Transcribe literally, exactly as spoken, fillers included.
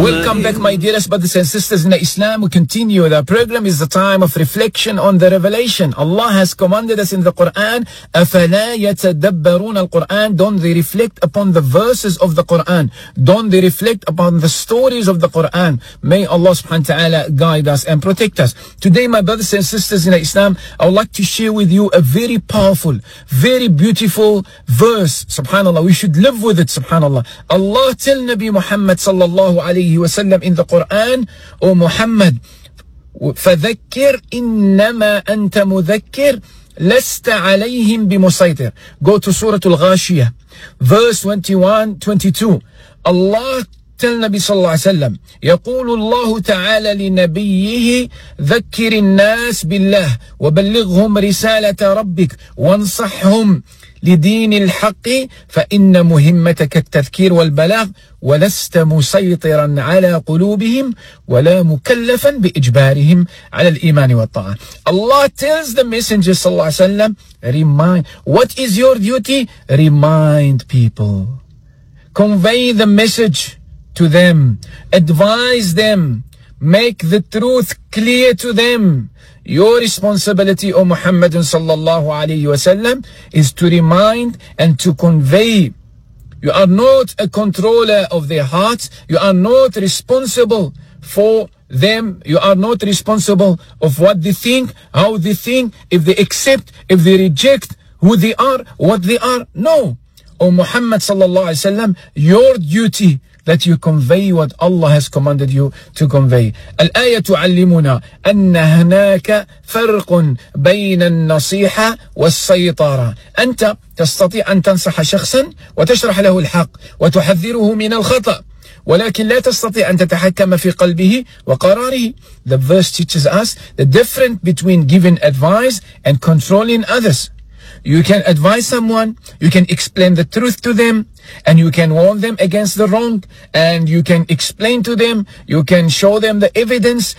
Welcome back, my dearest brothers and sisters in Islam. We continue. The program is the time of reflection on the revelation. Allah has commanded us in the Quran, أَفَلَا يَتَدَبَّرُونَ الْقُرْآنِ. Don't they reflect upon the verses of the Quran? Don't they reflect upon the stories of the Quran? May Allah subhanahu wa ta'ala guide us and protect us. Today, my brothers and sisters in Islam, I would like to share with you a very powerful, very beautiful verse. Subhanallah, we should live with it. Subhanallah. Allah tell Nabi Muhammad sallallahu alayhi wasallam in the Quran, O Muhammad, فَذَكِّرْ إِنَّمَا أَنْتَ مُذَكِّرْ لَسْتَ عَلَيْهِمْ بِمُسَيْطِرْ. Go to Surah Al-Ghashiyah, verse twenty-one, twenty-two. Allah tell Nabi sallallahu alayhi wa sallam, يقول الله تعالى لنبيه ذكر الناس بالله وبلغهم رسالة ربك وانصحهم لدين الحق فإن مهمتك التذكير والبلاغ ولست مسيطرا على قلوبهم ولا مكلفا بإجبارهم على الإيمان والطاعة. Allah tells the Messenger sallallahu alaihi wasallam, remind, what is your duty? Remind people, convey the message to them, advise them, make the truth clear to them. Your responsibility, O Muhammad sallallahu alayhi wasallam, is to remind and to convey. You are not a controller of their hearts. You are not responsible for them. You are not responsible of what they think, how they think, if they accept, if they reject, who they are, what they are. No. O Muhammad sallallahu alayhi wasallam, your duty that you convey what Allah has commanded you to convey. الآية تعلمنا أن هناك فرق بين النصيحة والسيطرة. أنت تستطيع أن تنصح شخصا وتشرح له الحق وتحذره من الخطأ، ولكن لا تستطيع أن تتحكم في قلبه وقراره. The verse teaches us the difference between giving advice and controlling others. You can advise someone, you can explain the truth to them, and you can warn them against the wrong, and you can explain to them, you can show them the evidence,